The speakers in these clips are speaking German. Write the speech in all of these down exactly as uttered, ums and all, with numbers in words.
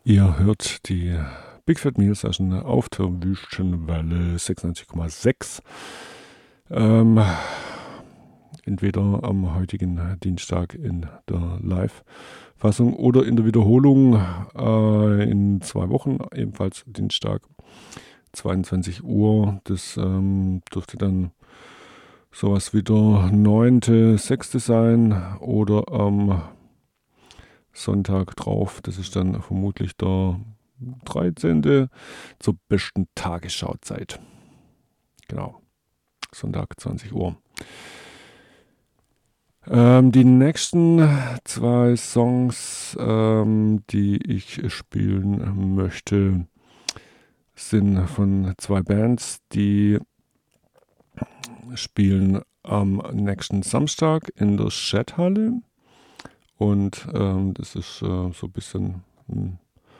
Ihr hört die Big Fat Meal Session auf der Wüstenwelle sechsundneunzig Komma sechs. Ähm, entweder am heutigen Dienstag in der Live-Fassung oder in der Wiederholung äh, in zwei Wochen, ebenfalls Dienstag, zweiundzwanzig Uhr. Das ähm, dürfte dann sowas wie der neunte sechste sein oder am Sonntag drauf. Das ist dann vermutlich der dreizehnte zur besten Tagesschauzeit. Genau. Sonntag zwanzig Uhr. Ähm, die nächsten zwei Songs, ähm, die ich spielen möchte, sind von zwei Bands, die spielen am nächsten Samstag in der Shed-Halle. Und ähm, das ist äh, so ein bisschen ein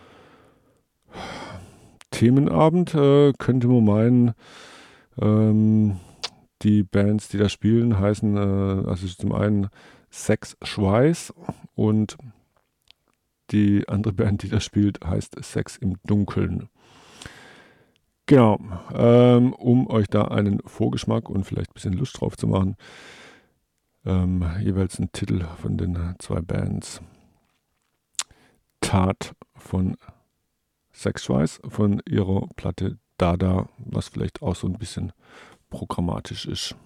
Themenabend, äh, könnte man meinen. Ähm, die Bands, die da spielen, heißen, äh, also zum einen Sex Schweiß und die andere Band, die da spielt, heißt Sex im Dunkeln. Genau, ähm, um euch da einen Vorgeschmack und vielleicht ein bisschen Lust drauf zu machen, ähm, jeweils ein Titel von den zwei Bands. Tat von Sex Schweiß von ihrer Platte Dada, was vielleicht auch so ein bisschen programmatisch ist.